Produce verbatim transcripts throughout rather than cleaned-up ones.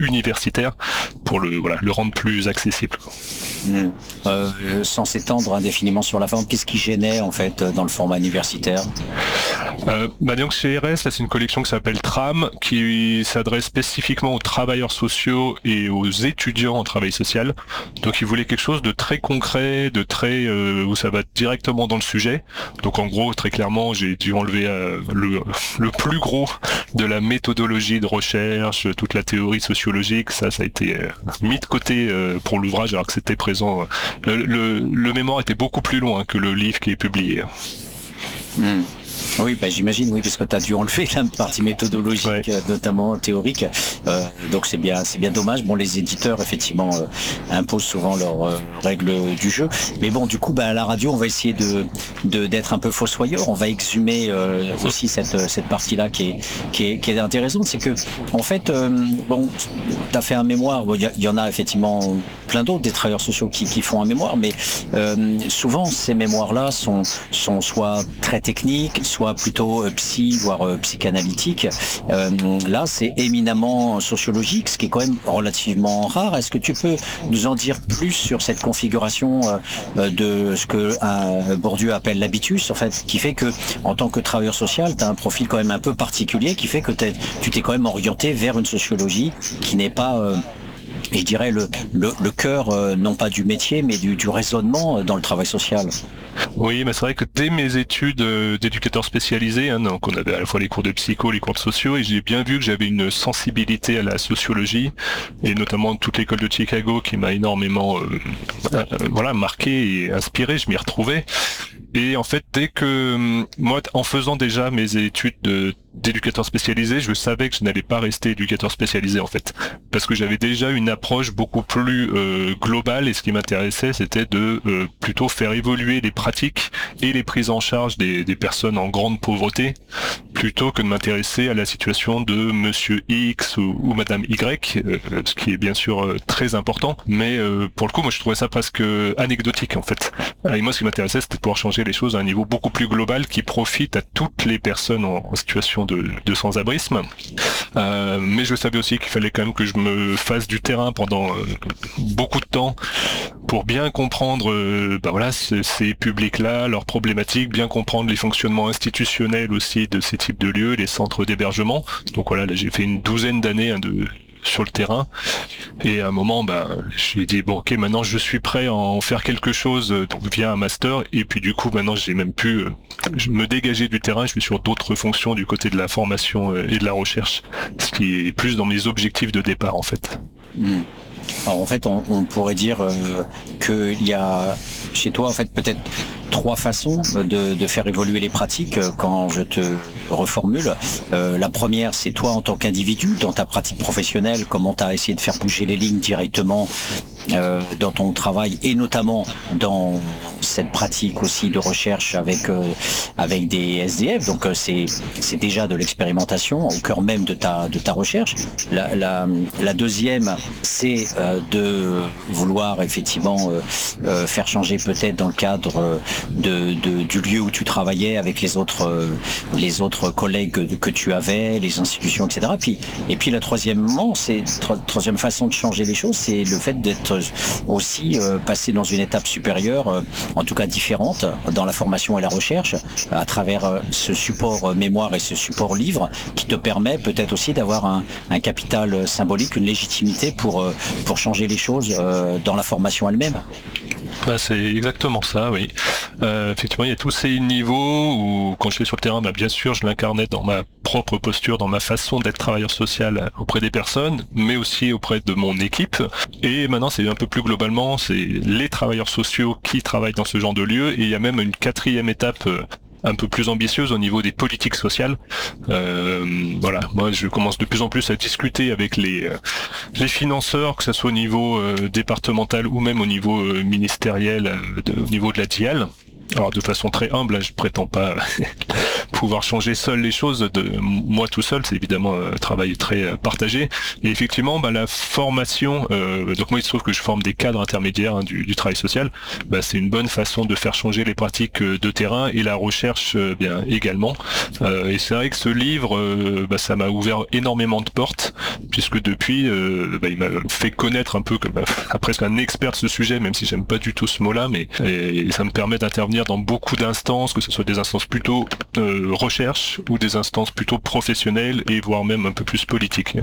universitaire pour le voilà le rendre plus accessible. Mmh. Euh, sans s'étendre indéfiniment sur la forme, qu'est-ce qui gênait en fait dans le format universitaire? Euh, bah donc chez R S, là, c'est une collection qui s'appelle Tram, qui s'adresse spécifiquement aux travailleurs sociaux et aux étudiants en travail social. Donc ils voulaient quelque chose de très concret, de très euh, où ça va directement dans le sujet. Donc en gros, très clairement, j'ai dû enlever euh, le, le plus gros de la méthodologie de recherche, toute la théorie sociologique. Ça, ça a été euh, mis de côté euh, pour l'ouvrage, alors que c'était présent. Le, le, le mémoire était beaucoup plus loin que le livre qui est publié. Mmh. Oui, bah, j'imagine, oui, parce que tu as dû enlever la partie méthodologique, ouais. euh, notamment théorique. Euh, donc c'est bien, c'est bien dommage. Bon, les éditeurs, effectivement, euh, imposent souvent leurs euh, règles du jeu. Mais bon, du coup, bah, à la radio, on va essayer de, de d'être un peu fossoyeur. On va exhumer euh, aussi cette cette partie-là qui est qui est qui est intéressante. C'est que, en fait, euh, bon, tu as fait un mémoire. Il bon, y, y en a effectivement plein d'autres des travailleurs sociaux qui qui font un mémoire, mais euh, souvent ces mémoires-là sont sont soit très techniques, soit plutôt euh, psy, voire euh, psychanalytique. Euh, là, c'est éminemment sociologique, ce qui est quand même relativement rare. Est-ce que tu peux nous en dire plus sur cette configuration euh, de ce que un Bourdieu appelle l'habitus, en fait, qui fait que, en tant que travailleur social, tu as un profil quand même un peu particulier, qui fait que tu t'es quand même orienté vers une sociologie qui n'est pas... Euh, et je dirais le, le, le cœur, euh, non pas du métier, mais du, du raisonnement dans le travail social. Oui, mais c'est vrai que dès mes études euh, d'éducateur spécialisé, hein, donc on avait à la fois les cours de psycho, les cours de sociaux, et j'ai bien vu que j'avais une sensibilité à la sociologie, et notamment toute l'école de Chicago qui m'a énormément euh, euh, voilà, marqué et inspiré, je m'y retrouvais. Et en fait, dès que moi, en faisant déjà mes études de, d'éducateur spécialisé, je savais que je n'allais pas rester éducateur spécialisé en fait, parce que j'avais déjà une approche beaucoup plus euh, globale, et ce qui m'intéressait, c'était de euh, plutôt faire évoluer les pratiques et les prises en charge des, des personnes en grande pauvreté, plutôt que de m'intéresser à la situation de Monsieur X ou, ou Madame Y, euh, ce qui est bien sûr euh, très important, mais euh, pour le coup, moi je trouvais ça presque anecdotique en fait. Et moi, ce qui m'intéressait, c'était de pouvoir changer les choses à un niveau beaucoup plus global qui profite à toutes les personnes en, en situation de, de sans-abrisme. Euh, mais je savais aussi qu'il fallait quand même que je me fasse du terrain pendant euh, beaucoup de temps pour bien comprendre euh, bah voilà, ces, ces publics-là, leurs problématiques, bien comprendre les fonctionnements institutionnels aussi de ces types de lieux, les centres d'hébergement. Donc voilà, là j'ai fait une douzaine d'années hein, de sur le terrain, et à un moment bah j'ai dit bon ok, maintenant je suis prêt à en faire quelque chose, donc via un master, et puis du coup maintenant j'ai même pu euh, me dégager du terrain, je suis sur d'autres fonctions du côté de la formation et de la recherche, ce qui est plus dans mes objectifs de départ en fait. Mmh. Alors en fait on, on pourrait dire euh, qu'il y a chez toi en fait peut-être trois façons de, de faire évoluer les pratiques quand je te reformule. Euh, la première, c'est toi en tant qu'individu, dans ta pratique professionnelle, comment tu as essayé de faire bouger les lignes directement euh, dans ton travail, et notamment dans cette pratique aussi de recherche avec euh, avec des S D F. Donc euh, c'est c'est déjà de l'expérimentation au cœur même de ta de ta recherche. La la, la deuxième, c'est euh, de vouloir effectivement euh, euh, faire changer peut-être dans le cadre euh, De, de, du lieu où tu travaillais avec les autres, euh, les autres collègues que, que tu avais, les institutions, et cetera. Puis, et puis la troisièmement, c'est tro- troisième façon de changer les choses, c'est le fait d'être aussi euh, passé dans une étape supérieure, euh, en tout cas différente, dans la formation et la recherche, à travers euh, ce support euh, mémoire et ce support livre, qui te permet peut-être aussi d'avoir un, un capital symbolique, une légitimité pour, euh, pour changer les choses euh, dans la formation elle-même. Bah, c'est exactement ça, oui. Euh, effectivement, il y a tous ces niveaux où, quand je suis sur le terrain, bah, bien sûr, je l'incarnais dans ma propre posture, dans ma façon d'être travailleur social auprès des personnes, mais aussi auprès de mon équipe. Et maintenant, c'est un peu plus globalement, c'est les travailleurs sociaux qui travaillent dans ce genre de lieu. Et il y a même une quatrième étape euh, un peu plus ambitieuse au niveau des politiques sociales. Euh, voilà, moi je commence de plus en plus à discuter avec les les financeurs, que ce soit au niveau euh, départemental ou même au niveau euh, ministériel, euh, de, au niveau de la D I A L, alors de façon très humble, hein, je prétends pas pouvoir changer seul les choses, de moi tout seul, c'est évidemment un travail très partagé. Et effectivement, bah, la formation, euh, donc moi il se trouve que je forme des cadres intermédiaires hein, du, du travail social, bah, c'est une bonne façon de faire changer les pratiques de terrain et la recherche euh, bien également. Euh, et c'est vrai que ce livre, euh, bah, ça m'a ouvert énormément de portes, puisque depuis, euh, bah, il m'a fait connaître un peu comme bah, presque un expert de ce sujet, même si j'aime pas du tout ce mot-là, mais et, et ça me permet d'intervenir dans beaucoup d'instances, que ce soit des instances plutôt euh, recherche ou des instances plutôt professionnelles et voire même un peu plus politiques.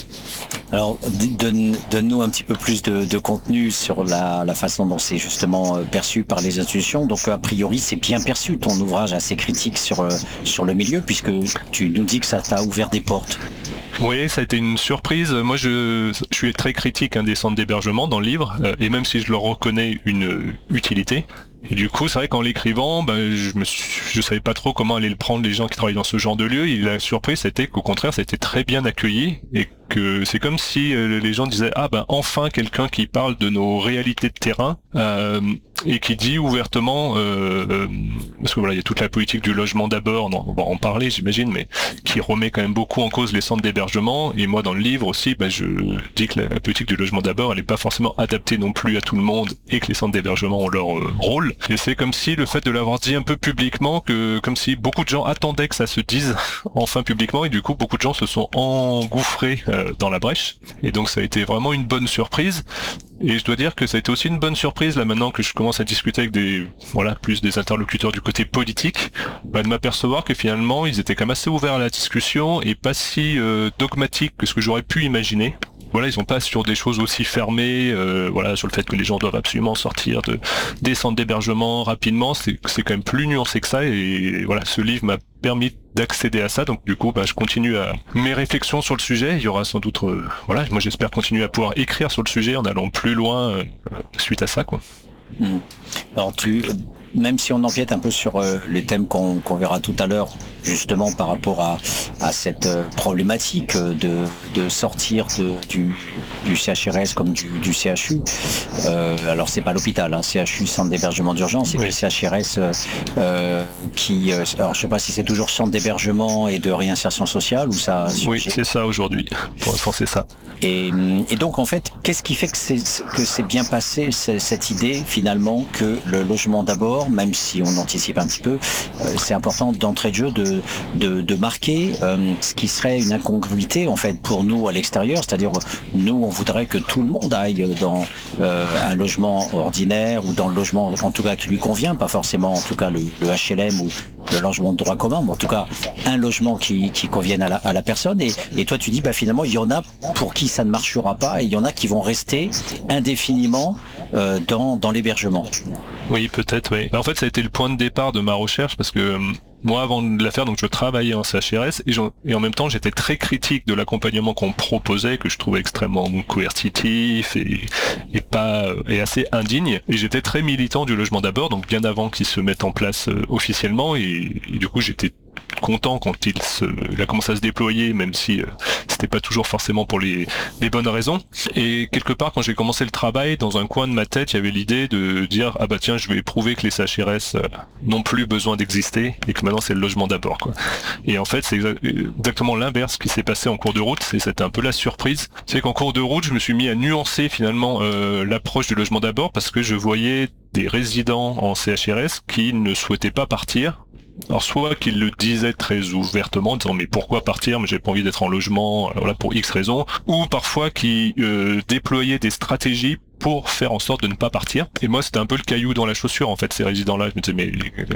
Alors, donne, donne-nous un petit peu plus de, de contenu sur la, la façon dont c'est justement perçu par les institutions. Donc, a priori, c'est bien perçu ton ouvrage assez critique sur, sur le milieu, puisque tu nous dis que ça t'a ouvert des portes. Oui, ça a été une surprise. Moi, je, je suis très critique hein, des centres d'hébergement dans le livre, euh, et même si je leur reconnais une utilité. Et du coup, c'est vrai qu'en l'écrivant, ben, je me suis, je savais pas trop comment aller le prendre les gens qui travaillent dans ce genre de lieu. Et la surprise, c'était qu'au contraire, ça a été très bien accueilli et que c'est comme si euh, les gens disaient ah ben enfin quelqu'un qui parle de nos réalités de terrain euh, et qui dit ouvertement euh, euh, parce que voilà il y a toute la politique du logement d'abord, on va en parler j'imagine, mais qui remet quand même beaucoup en cause les centres d'hébergement. Et moi dans le livre aussi, ben, je dis que la, la politique du logement d'abord elle n'est pas forcément adaptée non plus à tout le monde et que les centres d'hébergement ont leur euh, rôle. Et c'est comme si le fait de l'avoir dit un peu publiquement, que comme si beaucoup de gens attendaient que ça se dise enfin publiquement, et du coup beaucoup de gens se sont engouffrés euh, dans la brèche. Et donc ça a été vraiment une bonne surprise. Et je dois dire que ça a été aussi une bonne surprise là maintenant que je commence à discuter avec des voilà plus des interlocuteurs du côté politique, bah, de m'apercevoir que finalement ils étaient quand même assez ouverts à la discussion et pas si euh, dogmatiques que ce que j'aurais pu imaginer. Voilà, ils sont pas sur des choses aussi fermées, euh, voilà, sur le fait que les gens doivent absolument sortir de des centres d'hébergement rapidement. C'est c'est quand même plus nuancé que ça. Et, et voilà, ce livre m'a permis d'accéder à ça. Donc du coup, bah, je continue à mes réflexions sur le sujet. Il y aura sans doute, euh, voilà, moi j'espère continuer à pouvoir écrire sur le sujet en allant plus loin euh, suite à ça, quoi. Mmh. Alors tu, même si on empiète un peu sur euh, les thèmes qu'on qu'on verra tout à l'heure, justement par rapport à, à cette euh, problématique de, de sortir de, du, du C H R S comme du, du C H U. Euh, alors c'est pas l'hôpital, hein, C H U, centre d'hébergement d'urgence, c'est oui. Le C H R S euh, euh, qui, euh, alors je sais pas si c'est toujours centre d'hébergement et de réinsertion sociale ou ça. Oui, c'est ça aujourd'hui. Pour l'instant, c'est ça. Et, et donc en fait, qu'est-ce qui fait que c'est que c'est bien passé cette idée finalement que le logement d'abord, même si on anticipe un petit peu, euh, c'est important d'entrée de jeu de de, de marquer euh, ce qui serait une incongruité en fait pour nous à l'extérieur, c'est-à-dire nous on voudrait que tout le monde aille dans euh, un logement ordinaire ou dans le logement en tout cas qui lui convient, pas forcément en tout cas le, le H L M ou le logement de droit commun, mais en tout cas un logement qui, qui convienne à la, à la personne. Et, et toi tu dis bah finalement il y en a pour qui ça ne marchera pas et il y en a qui vont rester indéfiniment euh, dans, dans l'hébergement. Oui, peut-être, oui. En fait, ça a été le point de départ de ma recherche parce que moi, avant de la faire, donc je travaillais en C H R S et, et en même temps, j'étais très critique de l'accompagnement qu'on proposait, que je trouvais extrêmement coercitif et, et pas et assez indigne. Et j'étais très militant du logement d'abord, donc bien avant qu'il se mette en place euh, officiellement. Et, et du coup, j'étais content quand il, se, il a commencé à se déployer, même si euh, c'était pas toujours forcément pour les, les bonnes raisons. Et quelque part, quand j'ai commencé le travail, dans un coin de ma tête, il y avait l'idée de dire ah bah tiens, je vais prouver que les C H R S euh, n'ont plus besoin d'exister et que maintenant c'est le logement d'abord, quoi. Et en fait, c'est exa- exactement l'inverse qui s'est passé en cours de route. C'est c'était un peu la surprise. C'est qu'en cours de route, je me suis mis à nuancer finalement euh, l'approche du logement d'abord parce que je voyais des résidents en C H R S qui ne souhaitaient pas partir. Alors soit qu'ils le disaient très ouvertement, en disant mais pourquoi partir, mais j'ai pas envie d'être en logement, voilà pour X raisons, ou parfois qui euh, déployaient des stratégies pour faire en sorte de ne pas partir. Et moi c'était un peu le caillou dans la chaussure en fait, ces résidents-là. Je me disais mais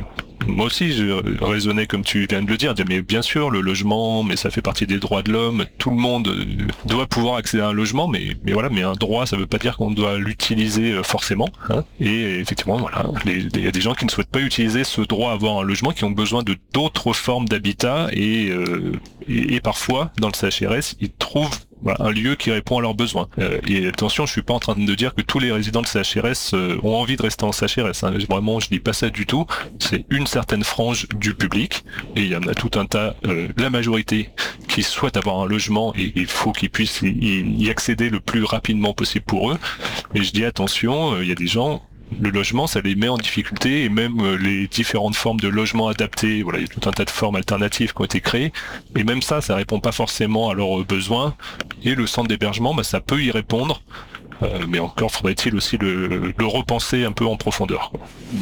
moi aussi je raisonnais comme tu viens de le dire, mais bien sûr le logement, mais ça fait partie des droits de l'homme, tout le monde doit pouvoir accéder à un logement, mais mais voilà, mais un droit ça veut pas dire qu'on doit l'utiliser forcément, hein. Et effectivement voilà, il y a des gens qui ne souhaitent pas utiliser ce droit à avoir un logement, qui ont besoin de d'autres formes d'habitat et, euh, et et parfois dans le C H R S ils trouvent voilà, un lieu qui répond à leurs besoins. Euh, et attention, je suis pas en train de dire que tous les résidents de C H R S euh, ont envie de rester en C H R S. Hein. Vraiment, je dis pas ça du tout. C'est une certaine frange du public, et il y en a tout un tas, euh, la majorité, qui souhaitent avoir un logement, et il faut qu'ils puissent y, y accéder le plus rapidement possible pour eux. Mais je dis attention, il euh, y a des gens le logement, ça les met en difficulté, et même euh, les différentes formes de logement adaptés, voilà, il y a tout un tas de formes alternatives qui ont été créées, et même ça, ça répond pas forcément à leurs besoins, et le centre d'hébergement, bah, ça peut y répondre, euh, mais encore faudrait-il aussi le, le repenser un peu en profondeur.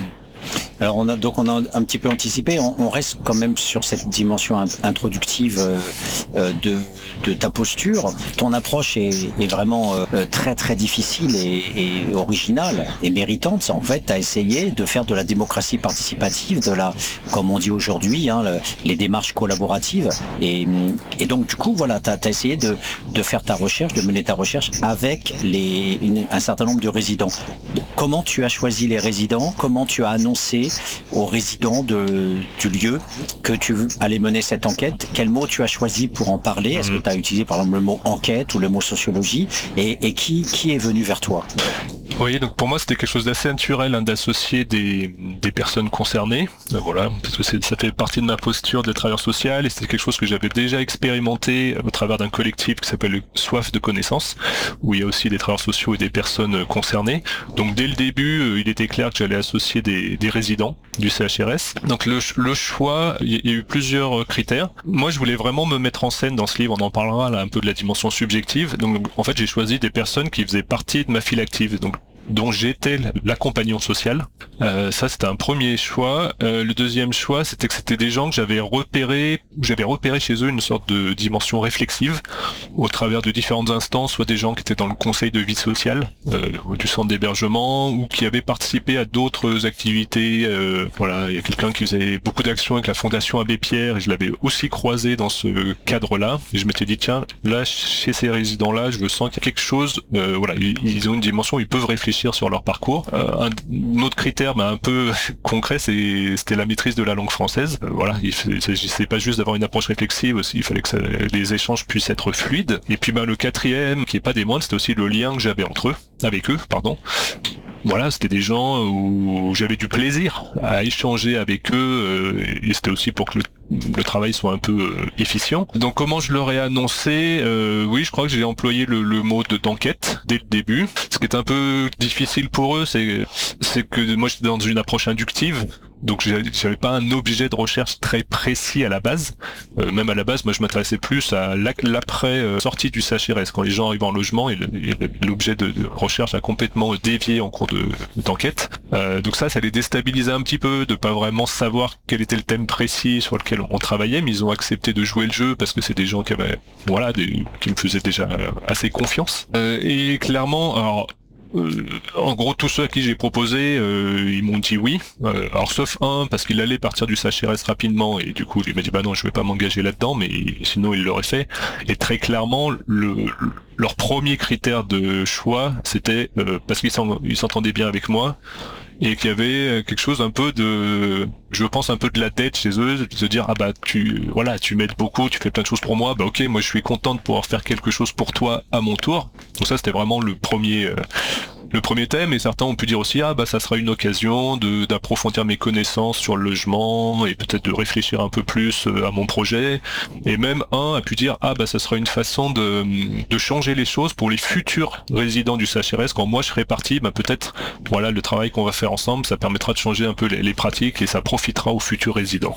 Alors on a donc on a un petit peu anticipé, on, on reste quand même sur cette dimension introductive euh, de, de ta posture. Ton approche est, est vraiment euh, très très difficile et, et originale et méritante. En fait, tu as essayé de faire de la démocratie participative, de la, comme on dit aujourd'hui, hein, le, les démarches collaboratives. Et, et donc du coup, voilà, tu as essayé de, de faire ta recherche, de mener ta recherche avec les, une, un certain nombre de résidents. Comment tu as choisi les résidents? Comment tu as annoncé aux résidents de, du lieu que tu allais mener cette enquête? Quel mot tu as choisi pour en parler? Est-ce que tu as utilisé par exemple le mot enquête ou le mot sociologie? Et, et qui, qui est venu vers toi? Oui, donc pour moi c'était quelque chose d'assez naturel hein, d'associer des, des personnes concernées, euh, voilà, parce que c'est, ça fait partie de ma posture de travailleur social et c'était quelque chose que j'avais déjà expérimenté au travers d'un collectif qui s'appelle Soif de connaissances, où il y a aussi des travailleurs sociaux et des personnes concernées. Donc dès le début, euh, il était clair que j'allais associer des, des résidents du C H R S. Donc le, le choix, il y a eu plusieurs critères. Moi je voulais vraiment me mettre en scène dans ce livre, on en parlera là un peu de la dimension subjective. Donc en fait j'ai choisi des personnes qui faisaient partie de ma file active. Donc dont j'étais l'accompagnant social. Euh, ça, c'était un premier choix. Euh, le deuxième choix, c'était que c'était des gens que j'avais repérés, j'avais repéré chez eux une sorte de dimension réflexive au travers de différentes instances, soit des gens qui étaient dans le conseil de vie sociale euh, du centre d'hébergement ou qui avaient participé à d'autres activités. Euh, voilà, il y a quelqu'un qui faisait beaucoup d'actions avec la Fondation Abbé Pierre et je l'avais aussi croisé dans ce cadre-là. Et je m'étais dit, tiens, là, chez ces résidents-là, je sens qu'il y a quelque chose, euh, voilà, ils, ils ont une dimension où ils peuvent réfléchir sur leur parcours. Euh, un autre critère bah, un peu concret, c'est, c'était la maîtrise de la langue française. Euh, voilà, il ne s'agissait pas juste d'avoir une approche réflexive, aussi, il fallait que ça, les échanges puissent être fluides. Et puis bah, le quatrième, qui est pas des moindres, c'était aussi le lien que j'avais entre eux, avec eux, pardon. Voilà, c'était des gens où j'avais du plaisir à échanger avec eux euh, et c'était aussi pour que le, le travail soit un peu euh, efficient. Donc comment je leur ai annoncé euh, oui, je crois que j'ai employé le, le mot de d'enquête dès le début. Ce qui est un peu difficile pour eux, c'est c'est que moi j'étais dans une approche inductive. Donc j'avais pas un objet de recherche très précis à la base. Euh, même à la base, moi je m'intéressais plus à l'après euh, sortie du C H R S, quand les gens arrivent en logement et l'objet de, de recherche a complètement dévié en cours de d'enquête. Euh, donc ça, ça les déstabilisait un petit peu de pas vraiment savoir quel était le thème précis sur lequel on travaillait, mais ils ont accepté de jouer le jeu parce que c'est des gens qui avaient, voilà, des, qui me faisaient déjà assez confiance. Euh, et clairement, alors. Euh, en gros, tous ceux à qui j'ai proposé, euh, ils m'ont dit oui. Euh, alors sauf un, parce qu'il allait partir du C H R S rapidement, et du coup, il m'a dit bah non, je vais pas m'engager là-dedans, mais sinon il l'aurait fait. Et très clairement, le, leur premier critère de choix, c'était euh, parce qu'ils s'entendaient bien avec moi. Et qu'il y avait quelque chose un peu de, je pense un peu de la dette chez eux, de se dire ah bah tu, voilà, tu m'aides beaucoup, tu fais plein de choses pour moi, bah ok, moi je suis content de pouvoir faire quelque chose pour toi à mon tour. Donc ça c'était vraiment le premier, euh, le premier thème. Et certains ont pu dire aussi ah bah ça sera une occasion de d'approfondir mes connaissances sur le logement et peut-être de réfléchir un peu plus à mon projet. Et même un a pu dire ah bah ça sera une façon de de changer les choses pour les futurs résidents du C H R S. Quand moi je serai parti, bah peut-être voilà le travail qu'on va faire ensemble, ça permettra de changer un peu les, les pratiques et ça profitera aux futurs résidents.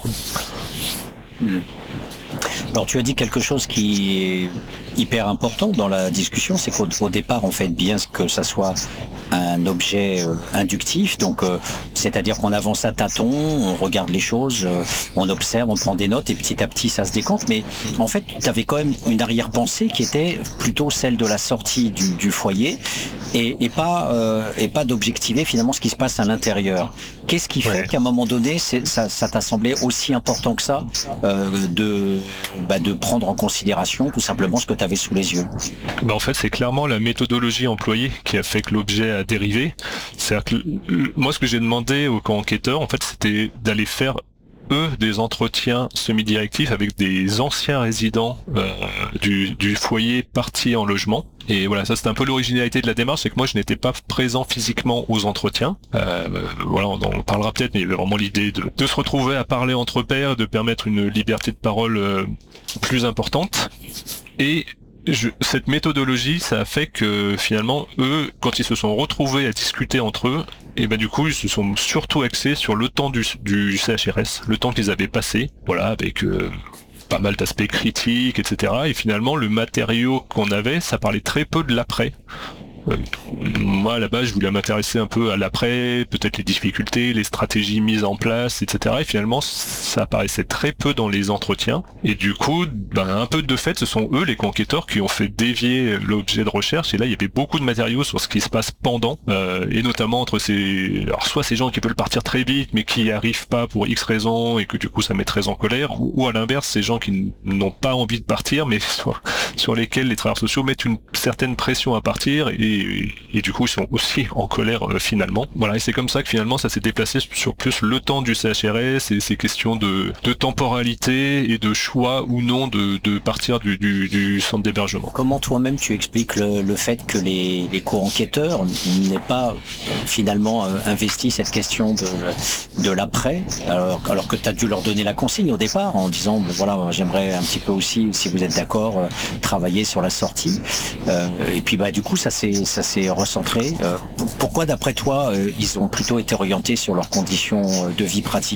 Mmh. Alors tu as dit quelque chose qui est hyper important dans la discussion, c'est qu'au au départ on fait bien que ça soit un objet euh, inductif, donc euh, c'est-à-dire qu'on avance à tâtons, on regarde les choses, euh, on observe, on prend des notes et petit à petit ça se décante, mais en fait tu avais quand même une arrière-pensée qui était plutôt celle de la sortie du, du foyer et, et pas, euh, et pas d'objectiver finalement ce qui se passe à l'intérieur. Qu'est-ce qui fait ouais. qu'à un moment donné c'est, ça, ça t'a semblé aussi important que ça euh, de, bah, de prendre en considération tout simplement ce que tu avais sous les yeux? Bah en fait c'est clairement la méthodologie employée qui a fait que l'objet a dérivé. C'est-à-dire que moi ce que j'ai demandé aux co-enquêteurs en fait c'était d'aller faire eux des entretiens semi-directifs avec des anciens résidents euh, du, du foyer partis en logement. Et voilà, ça c'est un peu l'originalité de la démarche, c'est que moi je n'étais pas présent physiquement aux entretiens. Euh, voilà, on en parlera peut-être, mais il y avait vraiment l'idée de, de se retrouver à parler entre pairs, de permettre une liberté de parole euh, plus importante. Et je, cette méthodologie, ça a fait que finalement, eux, quand ils se sont retrouvés à discuter entre eux, et ben du coup, ils se sont surtout axés sur le temps du, du C H R S, le temps qu'ils avaient passé, voilà, avec euh, pas mal d'aspects critiques, et cetera. Et finalement, le matériau qu'on avait, ça parlait très peu de l'après. Euh, moi, à la base, je voulais m'intéresser un peu à l'après, peut-être les difficultés, les stratégies mises en place, et cetera. Et finalement, ça apparaissait très peu dans les entretiens. Et du coup, ben, un peu de fait, ce sont eux, les conquêteurs, qui ont fait dévier l'objet de recherche. Et là, il y avait beaucoup de matériaux sur ce qui se passe pendant, euh, et notamment entre ces, alors soit ces gens qui veulent partir très vite, mais qui n'y arrivent pas pour X raisons, et que du coup, ça met très en colère, ou, ou à l'inverse, ces gens qui n'ont pas envie de partir, mais sur, sur lesquels les travailleurs sociaux mettent une certaine pression à partir, et Et, et du coup ils sont aussi en colère euh, finalement. Voilà, et c'est comme ça que finalement ça s'est déplacé sur plus le temps du C H R S et ces questions de, de temporalité et de choix ou non de, de partir du, du, du centre d'hébergement. Comment toi-même tu expliques le, le fait que les, les co-enquêteurs n'aient pas finalement euh, investi cette question de, de l'après, alors, alors que tu as dû leur donner la consigne au départ en disant ben voilà, j'aimerais un petit peu aussi, si vous êtes d'accord, euh, travailler sur la sortie. Euh, et puis bah du coup ça s'est ça s'est recentré. Euh, pourquoi, d'après toi, euh, ils ont plutôt été orientés sur leurs conditions de vie pratiques ?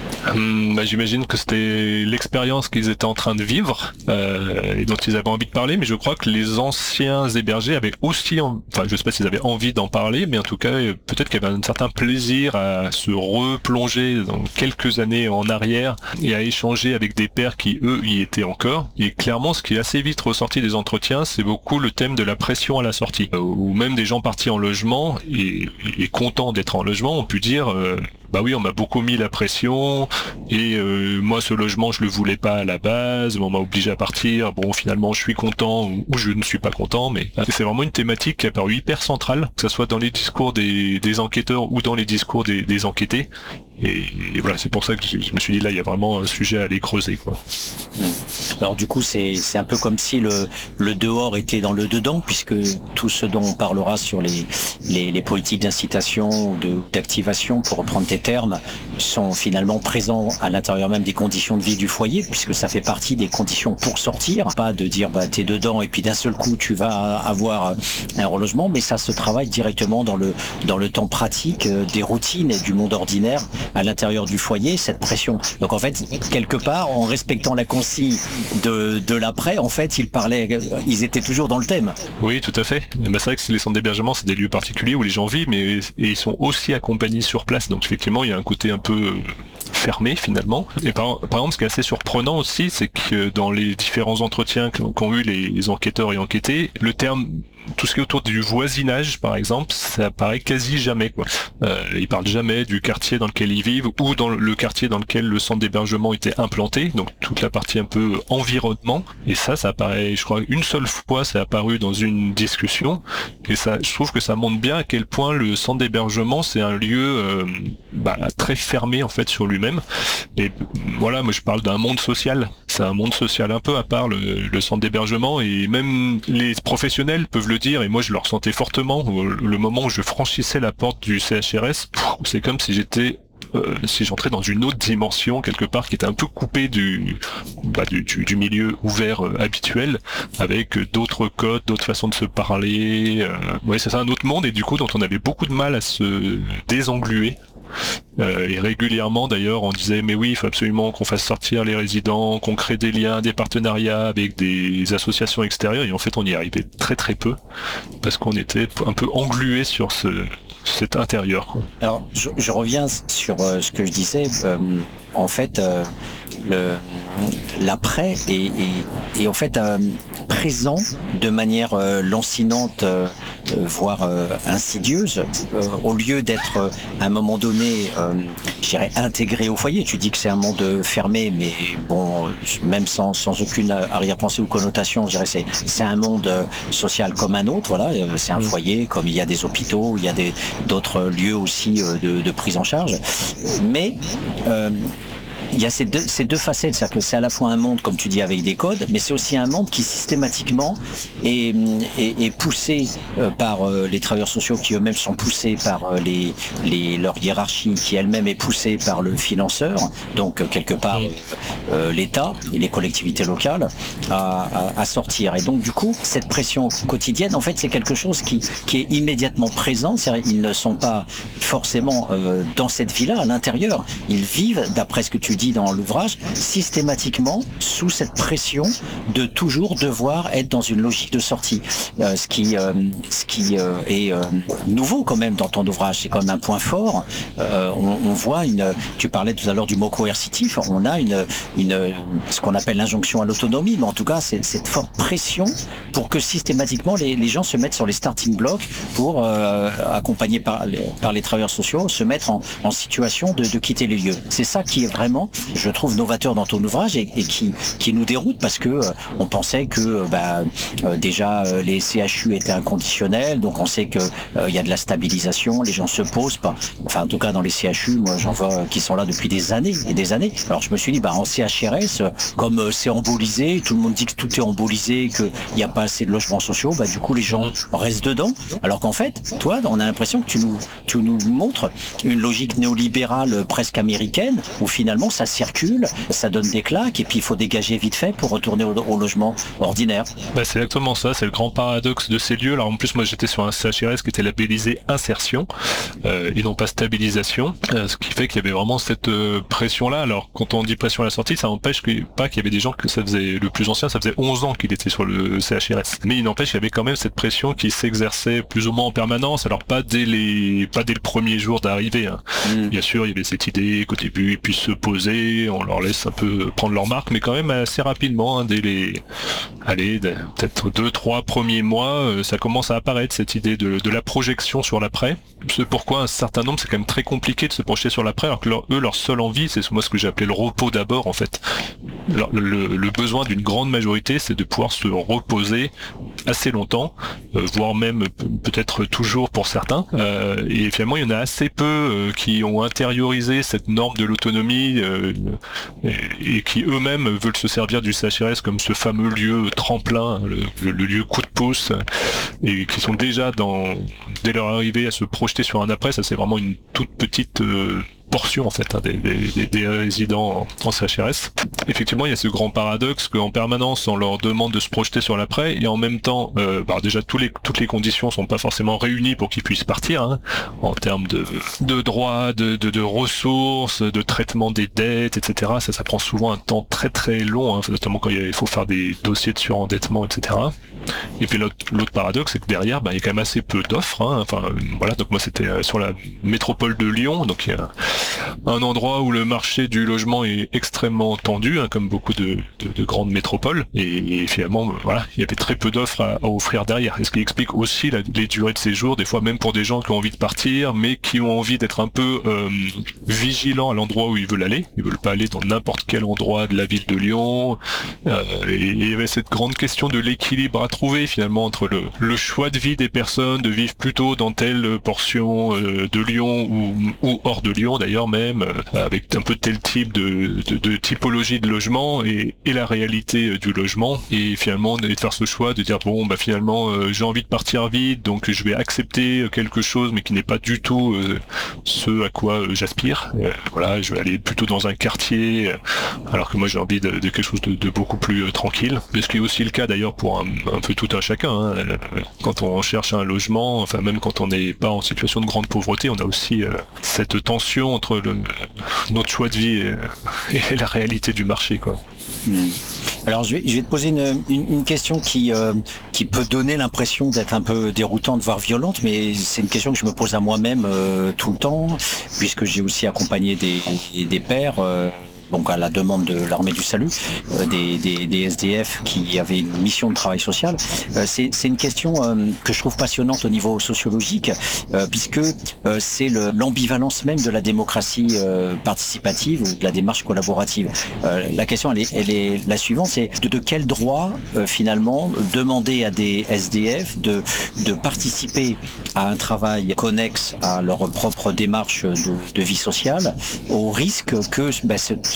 Hum, bah, j'imagine que c'était l'expérience qu'ils étaient en train de vivre euh, et dont ils avaient envie de parler, mais je crois que les anciens hébergés avaient aussi, en... enfin je sais pas s'ils avaient envie d'en parler, mais en tout cas peut-être qu'il y avait un certain plaisir à se replonger dans quelques années en arrière et à échanger avec des pairs qui eux y étaient encore. Et clairement, ce qui est assez vite ressorti des entretiens, c'est beaucoup le thème de la pression à la sortie, euh, où même des gens partis en logement et, et contents d'être en logement ont pu dire euh, bah oui, on m'a beaucoup mis la pression et euh, moi ce logement je le voulais pas à la base, on m'a obligé à partir. Bon, finalement je suis content ou je ne suis pas content, mais c'est vraiment une thématique qui a paru hyper centrale, que ce soit dans les discours des, des enquêteurs ou dans les discours des, des enquêtés. Et, et voilà, c'est pour ça que je, je me suis dit là il y a vraiment un sujet à aller creuser, quoi. Alors du coup c'est c'est un peu comme si le le dehors était dans le dedans, puisque tout ce dont on parlera sur les les, les politiques d'incitation ou de d'activation, pour reprendre tes termes, sont finalement présents à l'intérieur même des conditions de vie du foyer, puisque ça fait partie des conditions pour sortir, pas de dire bah t'es dedans et puis d'un seul coup tu vas avoir un relogement, mais ça se travaille directement dans le dans le temps pratique euh, des routines et du monde ordinaire à l'intérieur du foyer, cette pression. Donc en fait, quelque part, en respectant la consigne de, de l'après, en fait, ils parlaient, ils étaient toujours dans le thème. Oui, tout à fait. Ben, c'est vrai que les centres d'hébergement, c'est des lieux particuliers où les gens vivent, mais et ils sont aussi accompagnés sur place. Donc effectivement, il y a un côté un peu fermé finalement. Et par, par exemple, ce qui est assez surprenant aussi, c'est que dans les différents entretiens qu'ont eu les, les enquêteurs et enquêtés, le terme tout ce qui est autour du voisinage, par exemple, ça apparaît quasi jamais, quoi. Euh, ils parlent jamais du quartier dans lequel ils vivent ou dans le quartier dans lequel le centre d'hébergement était implanté, donc toute la partie un peu environnement. Et ça, ça apparaît, je crois, une seule fois, c'est apparu dans une discussion. Et ça, je trouve que ça montre bien à quel point le centre d'hébergement, c'est un lieu euh, bah, très fermé en fait sur lui-même. Et voilà, moi je parle d'un monde social. C'est un monde social un peu à part le, le centre d'hébergement, et même les professionnels peuvent le dire, et moi je le ressentais fortement. Le moment où je franchissais la porte du C H R S, c'est comme si j'étais euh, si j'entrais dans une autre dimension quelque part qui était un peu coupée du bah, du, du, du milieu ouvert euh, habituel, avec d'autres codes, d'autres façons de se parler. Euh, ouais, c'est ça, un autre monde, et du coup dont on avait beaucoup de mal à se désengluer. Euh, et régulièrement d'ailleurs on disait mais oui, il faut absolument qu'on fasse sortir les résidents, qu'on crée des liens, des partenariats avec des associations extérieures, et en fait on y arrivait très très peu parce qu'on était un peu englué sur ce cet intérieur, quoi. Alors je, je reviens sur euh, ce que je disais, euh, en fait euh, le l'après est, est, est en fait euh, présent de manière euh, lancinante, euh, voire euh, insidieuse, euh, au lieu d'être euh, à un moment donné, euh, je dirais, intégré au foyer. Tu dis que c'est un monde fermé, mais bon, même sans, sans aucune arrière-pensée ou connotation, je dirais c'est c'est un monde social comme un autre. Voilà, c'est un foyer, comme il y a des hôpitaux, il y a des d'autres lieux aussi de, de prise en charge, mais euh, il y a ces deux, ces deux facettes, c'est-à-dire que c'est à la fois un monde, comme tu dis, avec des codes, mais c'est aussi un monde qui systématiquement est, est, est poussé euh, par euh, les travailleurs sociaux, qui eux-mêmes sont poussés par euh, les, les, leur hiérarchie, qui elle-même est poussée par le financeur, donc euh, quelque part euh, euh, l'État et les collectivités locales, à, à, à sortir. Et donc du coup, cette pression quotidienne, en fait, c'est quelque chose qui, qui est immédiatement présent, c'est-à-dire ils ne sont pas forcément euh, dans cette vie-là, à l'intérieur, ils vivent, d'après ce que tu dis dans l'ouvrage, systématiquement sous cette pression de toujours devoir être dans une logique de sortie. Euh, ce qui, euh, ce qui euh, est euh, nouveau quand même dans ton ouvrage, c'est quand même un point fort. Euh, on, on voit une. Tu parlais tout à l'heure du mot coercitif. On a une, une ce qu'on appelle l'injonction à l'autonomie, mais en tout cas, c'est cette forte pression pour que systématiquement les, les gens se mettent sur les starting blocks pour euh, accompagnés par les, par les travailleurs sociaux, se mettre en, en situation de, de quitter les lieux. C'est ça qui est vraiment, je trouve, novateur dans ton ouvrage et, et qui, qui nous déroute parce que euh, on pensait que bah, euh, déjà euh, les C H U étaient inconditionnels, donc on sait que euh, il y a de la stabilisation, les gens se posent pas. Enfin, en tout cas dans les C H U, moi j'en vois euh, qui sont là depuis des années et des années. Alors je me suis dit, bah en C H R S, euh, comme euh, c'est embolisé, tout le monde dit que tout est embolisé, qu'il n'y a pas assez de logements sociaux, bah du coup les gens restent dedans. Alors qu'en fait, toi, on a l'impression que tu nous, tu nous montres une logique néolibérale presque américaine, où finalement ça circule, ça donne des claques, et puis il faut dégager vite fait pour retourner au, au logement ordinaire. Bah, c'est exactement ça, c'est le grand paradoxe de ces lieux. Alors en plus, moi j'étais sur un C H R S qui était labellisé insertion, euh, et non pas stabilisation, euh, ce qui fait qu'il y avait vraiment cette euh, pression-là. Alors quand on dit pression à la sortie, ça n'empêche que, pas qu'il y avait des gens que ça faisait, le plus ancien, ça faisait onze ans qu'il était sur le C H R S. Mais il n'empêche qu'il y avait quand même cette pression qui s'exerçait plus ou moins en permanence, alors pas dès les, pas dès le premier jour d'arrivée, hein. Mmh. Bien sûr, il y avait cette idée qu'au début ils puissent se poser, on leur laisse un peu prendre leur marque, mais quand même assez rapidement, hein, dès les, allez, peut-être deux, trois premiers mois, euh, ça commence à apparaître cette idée de, de la projection sur l'après. C'est pourquoi un certain nombre, c'est quand même très compliqué de se projeter sur l'après, alors que leur, eux, leur seule envie, c'est moi ce que j'ai appelé le repos d'abord, en fait. Alors, le, le besoin d'une grande majorité, c'est de pouvoir se reposer assez longtemps, euh, voire même peut-être toujours pour certains. Euh, et finalement, il y en a assez peu euh, qui ont intériorisé cette norme de l'autonomie euh, et, et qui eux-mêmes veulent se servir du C H R S comme ce fameux lieu tremplin, le, le, le lieu coup de pouce, et qui sont déjà dans, dès leur arrivée à se projeter sur un après. Ça, c'est vraiment une toute petite euh, portion en fait, hein, des, des, des résidents en C H R S. Effectivement, il y a ce grand paradoxe qu'en permanence on leur demande de se projeter sur l'après, et en même temps, euh, bah déjà tous les, toutes les conditions sont pas forcément réunies pour qu'ils puissent partir, hein, en termes de, de droits, de, de, de ressources, de traitement des dettes, et cetera. Ça, ça prend souvent un temps très très long, hein, notamment quand il faut faire des dossiers de surendettement, et cetera. Et puis l'autre, l'autre paradoxe, c'est que derrière, bah, il y a quand même assez peu d'offres, hein. Enfin, euh, voilà. Donc moi, c'était euh, sur la métropole de Lyon, donc il y a un endroit où le marché du logement est extrêmement tendu, hein, comme beaucoup de, de, de grandes métropoles. Et, et finalement, euh, voilà, il y avait très peu d'offres à, à offrir derrière. Et ce qui explique aussi la, les durées de séjour, des fois même pour des gens qui ont envie de partir, mais qui ont envie d'être un peu euh, vigilants à l'endroit où ils veulent aller. Ils veulent pas aller dans n'importe quel endroit de la ville de Lyon. Euh, et, et il y avait cette grande question de l'équilibre à trouver finalement entre le, le choix de vie des personnes, de vivre plutôt dans telle portion euh, de Lyon ou, ou hors de Lyon d'ailleurs même, euh, avec un peu tel type de, de, de typologie de logement, et, et la réalité euh, du logement, et finalement de faire ce choix de dire bon bah finalement euh, j'ai envie de partir vite, donc je vais accepter quelque chose mais qui n'est pas du tout euh, ce à quoi euh, j'aspire. Euh, voilà, je vais aller plutôt dans un quartier, euh, alors que moi j'ai envie de, de quelque chose de, de beaucoup plus euh, tranquille. Ce qui est aussi le cas d'ailleurs pour un, un peu tout un chacun, hein. Quand on cherche un logement, enfin même quand on n'est pas en situation de grande pauvreté, on a aussi euh, cette tension entre le, notre choix de vie et, et la réalité du marché, quoi. Mmh. Alors je vais, je vais te poser une, une, une question qui, euh, qui peut donner l'impression d'être un peu déroutante, voire violente, mais c'est une question que je me pose à moi-même euh, tout le temps, puisque j'ai aussi accompagné des, des pères, euh, donc à la demande de l'armée du salut, euh, des, des, des S D F qui avaient une mission de travail social. Euh, c'est, c'est une question euh, que je trouve passionnante au niveau sociologique, euh, puisque euh, c'est le, l'ambivalence même de la démocratie euh, participative ou de la démarche collaborative. Euh, la question, elle est, elle est la suivante, c'est de, de quel droit, euh, finalement, demander à des S D F de, de participer à un travail connexe à leur propre démarche de, de vie sociale, au risque que bah, ce,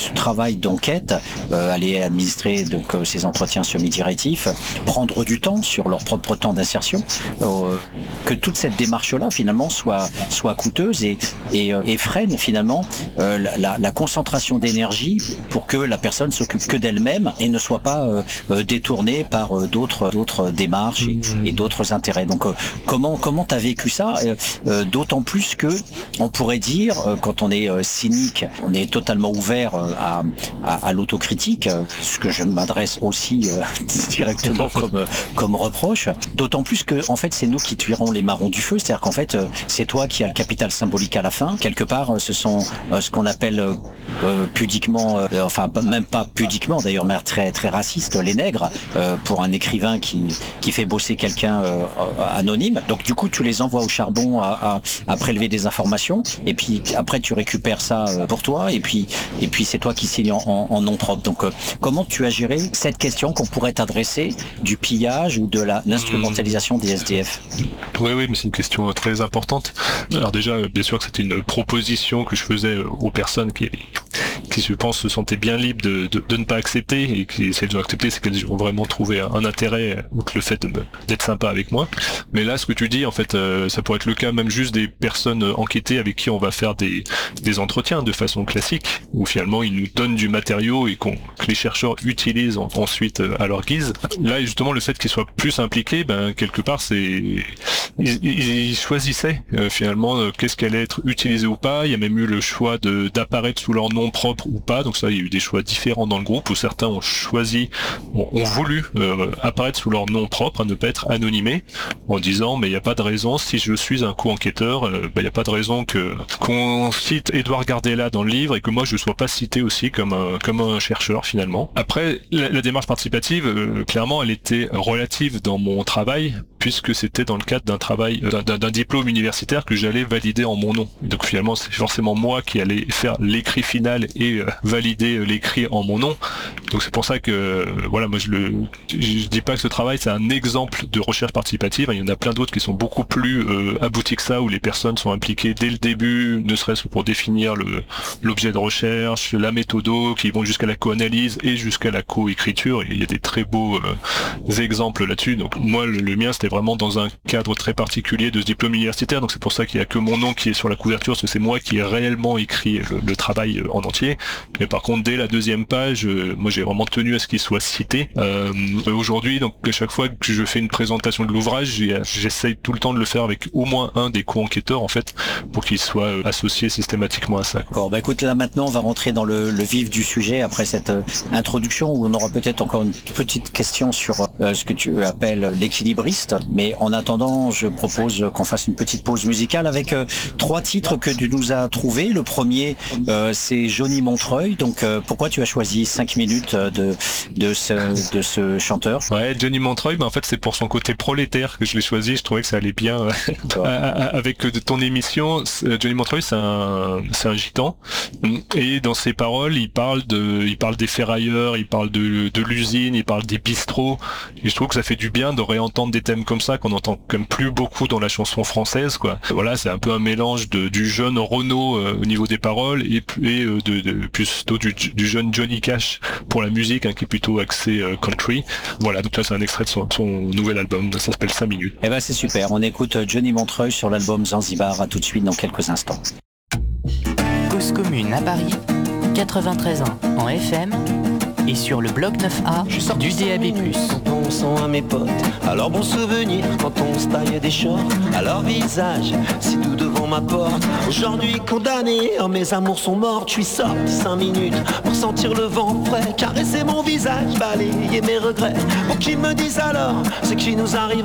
ce travail d'enquête, euh, aller administrer donc euh, ces entretiens semi-directifs, prendre du temps sur leur propre temps d'insertion, euh, que toute cette démarche-là finalement soit soit coûteuse et et, euh, et freine finalement euh, la, la concentration d'énergie pour que la personne s'occupe que d'elle-même et ne soit pas euh, euh, détournée par euh, d'autres d'autres démarches et, et d'autres intérêts. Donc euh, comment comment t'as vécu ça, euh, euh, d'autant plus que on pourrait dire euh, quand on est euh, cynique, on est totalement ouvert euh, à, à, à l'autocritique, euh, ce que je m'adresse aussi euh, directement comme comme reproche. D'autant plus que en fait c'est nous qui tuerons les marrons du feu, c'est-à-dire qu'en fait euh, c'est toi qui as le capital symbolique à la fin. Quelque part, euh, ce sont euh, ce qu'on appelle euh, euh, pudiquement, euh, enfin même pas pudiquement d'ailleurs, mais très très raciste, les nègres, euh, pour un écrivain qui qui fait bosser quelqu'un euh, anonyme. Donc du coup tu les envoies au charbon à, à, à prélever des informations et puis après tu récupères ça euh, pour toi et puis et puis c'est toi qui signes en, en, en nom propre. Donc euh, comment tu as géré cette question qu'on pourrait t'adresser du pillage ou de la l'instrumentalisation des S D F? Oui, oui, mais c'est une question très importante. Alors déjà, bien sûr que c'était une proposition que je faisais aux personnes qui, qui je pense, se sentaient bien libres de, de, de ne pas accepter, et qui, si elles ont accepté, c'est qu'elles ont vraiment trouvé un intérêt, outre le fait de me, d'être sympa avec moi. Mais là, ce que tu dis, en fait, euh, ça pourrait être le cas même juste des personnes enquêtées avec qui on va faire des, des entretiens de façon classique, où finalement ils nous donnent du matériau et qu'on, que les chercheurs utilisent en, ensuite euh, à leur guise. Là, justement, le fait qu'ils soient plus impliqués, ben quelque part, c'est ils, ils choisissaient euh, finalement euh, qu'est-ce qu'elle allait être utilisé ou pas. Il y a même eu le choix de d'apparaître sous leur nom propre ou pas. Donc ça, il y a eu des choix différents dans le groupe où certains ont choisi, ont, ont voulu euh, apparaître sous leur nom propre, à ne pas être anonymés, en disant mais il n'y a pas de raison, si je suis un co-enquêteur, euh, ben, il n'y a pas de raison que qu'on cite Édouard Gardella dans le livre et que moi je ne sois pas cité aussi comme un, comme un chercheur finalement. Après, la, la démarche participative, euh, clairement, elle était relative dans mon travail, puisque c'était dans le cadre d'un travail, d'un, d'un diplôme universitaire que j'allais valider en mon nom. Donc finalement, c'est forcément moi qui allais faire l'écrit final et euh, valider l'écrit en mon nom. Donc c'est pour ça que, euh, voilà, moi je le, je, je dis pas que ce travail c'est un exemple de recherche participative. Il y en a plein d'autres qui sont beaucoup plus euh, aboutis que ça, où les personnes sont impliquées dès le début, ne serait-ce que pour définir le, l'objet de recherche, la méthodo, qui vont jusqu'à la co-analyse et jusqu'à la co-écriture. Et il y a des très beaux euh, exemples là-dessus. Donc moi, le, le mien, c'était vraiment dans un cadre très particulier de ce diplôme universitaire, donc c'est pour ça qu'il y a que mon nom qui est sur la couverture, parce que c'est moi qui ai réellement écrit le, le travail en entier. Mais par contre, dès la deuxième page, euh, moi j'ai vraiment tenu à ce qu'il soit cité. Euh, aujourd'hui, donc à chaque fois que je fais une présentation de l'ouvrage, j'ai, j'essaye tout le temps de le faire avec au moins un des co-enquêteurs en fait, pour qu'il soit euh, associé systématiquement à ça. D'accord, bah écoute, là maintenant on va rentrer dans le, le vif du sujet après cette euh, introduction où on aura peut-être encore une petite question sur euh, ce que tu appelles l'équilibriste. Mais en attendant, je propose qu'on fasse une petite pause musicale avec euh, trois titres que tu nous as trouvés. Le premier, euh, c'est Johnny Montreuil. Donc, euh, pourquoi tu as choisi cinq minutes de de ce de ce chanteur? Ouais, Johnny Montreuil, ben en fait, c'est pour son côté prolétaire que je l'ai choisi. Je trouvais que ça allait bien euh, avec ton émission. Johnny Montreuil, c'est un c'est un gitan, et dans ses paroles, il parle de il parle des ferrailleurs, il parle de de l'usine, il parle des bistrots. Et je trouve que ça fait du bien de réentendre des thèmes comme ça qu'on entend quand même plus beaucoup dans la chanson française, quoi. Voilà, c'est un peu un mélange de, du jeune Renaud euh, au niveau des paroles et, et euh, de, de plutôt du, du jeune Johnny Cash pour la musique, hein, qui est plutôt axé euh, country. Voilà, donc là c'est un extrait de son, son nouvel album, ça s'appelle cinq minutes. Eh ben c'est super, on écoute Johnny Montreuil sur l'album Zanzibar. À tout de suite dans quelques instants. Cause commune à Paris, quatre-vingt-treize ans en F M et sur le bloc neuf A du D A B plus. Quand on sent à mes potes, alors bon souvenir quand on se taille des shorts. À leur visage, c'est tout devant ma porte. Aujourd'hui condamné, oh, mes amours sont morts. Je suis sorti cinq minutes pour sentir le vent frais, caresser mon visage, balayer mes regrets. Pour qu'ils me disent alors ce qui nous arrive